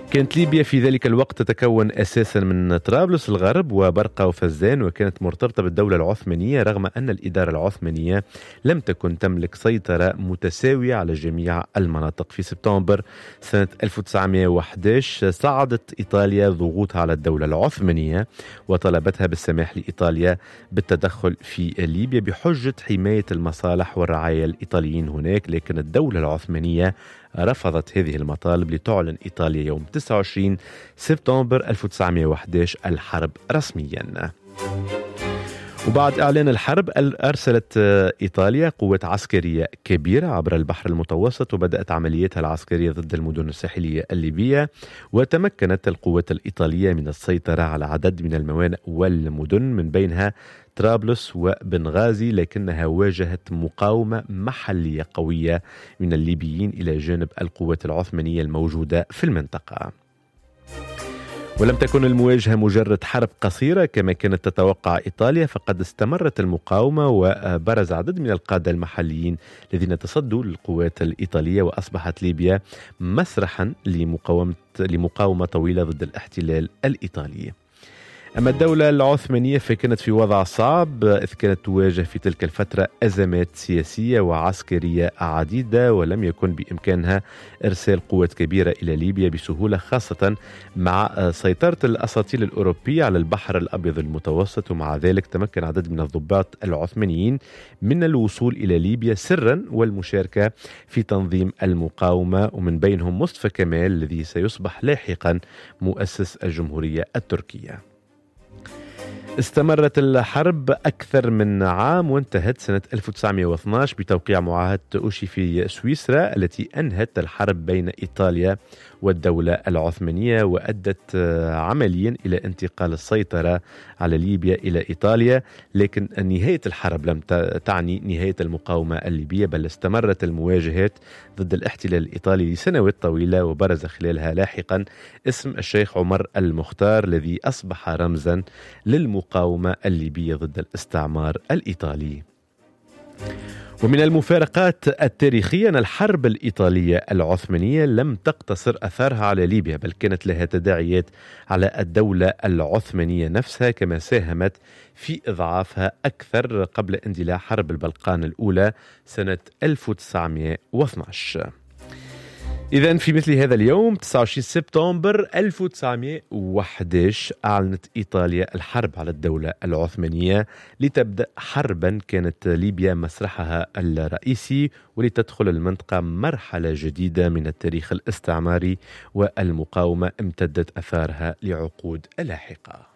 كانت ليبيا في ذلك الوقت تتكون أساسا من طرابلس الغرب وبرقة وفزان، وكانت مرتبطة بالدولة العثمانية، رغم أن الإدارة العثمانية لم تكن تملك سيطرة متساوية على جميع المناطق. في سبتمبر سنة 1911 صعدت إيطاليا ضغوطها على الدولة العثمانية وطلبتها بالسماح لإيطاليا بالتدخل في ليبيا بحجة حماية المصالح والرعايا الإيطاليين هناك، لكن الدولة العثمانية رفضت هذه المطالب لتعلن إيطاليا يوم 29 سبتمبر 1911 الحرب رسميا. وبعد إعلان الحرب أرسلت إيطاليا قوات عسكرية كبيرة عبر البحر المتوسط، وبدأت عملياتها العسكرية ضد المدن الساحلية الليبية، وتمكنت القوات الإيطالية من السيطرة على عدد من الموانئ والمدن من بينها طرابلس وبنغازي، لكنها واجهت مقاومة محلية قوية من الليبيين إلى جانب القوات العثمانية الموجودة في المنطقة. ولم تكن المواجهة مجرد حرب قصيرة كما كانت تتوقع إيطاليا، فقد استمرت المقاومة وبرز عدد من القادة المحليين الذين تصدوا للقوات الإيطالية، وأصبحت ليبيا مسرحا لمقاومة طويلة ضد الاحتلال الإيطالي. أما الدولة العثمانية فكانت في وضع صعب، إذ كانت تواجه في تلك الفترة أزمات سياسية وعسكرية عديدة، ولم يكن بإمكانها إرسال قوات كبيرة إلى ليبيا بسهولة، خاصة مع سيطرة الأساطيل الأوروبية على البحر الأبيض المتوسط. ومع ذلك تمكن عدد من الضباط العثمانيين من الوصول إلى ليبيا سرا والمشاركة في تنظيم المقاومة، ومن بينهم مصطفى كمال الذي سيصبح لاحقا مؤسس الجمهورية التركية. استمرت الحرب أكثر من عام وانتهت سنة 1912 بتوقيع معاهدة أوشي في سويسرا التي أنهت الحرب بين إيطاليا والدولة العثمانية، وأدت عمليا إلى انتقال السيطرة على ليبيا إلى إيطاليا. لكن نهاية الحرب لم تعني نهاية المقاومة الليبية، بل استمرت المواجهات ضد الاحتلال الإيطالي لسنوات طويلة، وبرز خلالها لاحقا اسم الشيخ عمر المختار الذي أصبح رمزا للمقاومة الليبية ضد الاستعمار الإيطالي. ومن المفارقات التاريخية أن الحرب الإيطالية العثمانية لم تقتصر أثارها على ليبيا، بل كانت لها تداعيات على الدولة العثمانية نفسها، كما ساهمت في إضعافها أكثر قبل اندلاع حرب البلقان الأولى سنة 1912. إذن في مثل هذا اليوم 29 سبتمبر 1911 أعلنت إيطاليا الحرب على الدولة العثمانية لتبدأ حربا كانت ليبيا مسرحها الرئيسي، ولتدخل المنطقة مرحلة جديدة من التاريخ الاستعماري، والمقاومة امتدت أثارها لعقود لاحقة.